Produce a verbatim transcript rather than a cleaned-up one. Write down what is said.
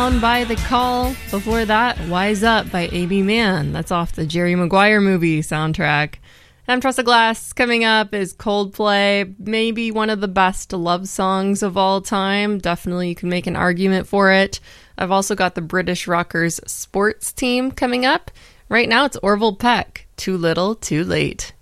Down by the Call. Before that, Wise Up by Amy Mann. That's off the Jerry Maguire movie soundtrack. I'm Tressa Glass. Coming up is Coldplay, maybe one of the best love songs of all time. Definitely you can make an argument for it. I've also got the British Rockers sports team coming up. Right now it's Orville Peck, Too Little, Too Late.